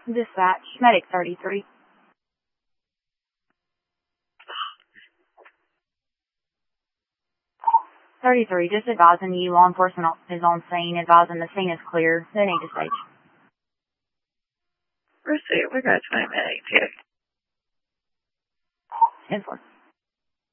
Dispatch, Medic 33. 33, just advising you, law enforcement is on scene, advising the scene is clear. They need to stage. Receipt, we got 20 minutes here. 10-4.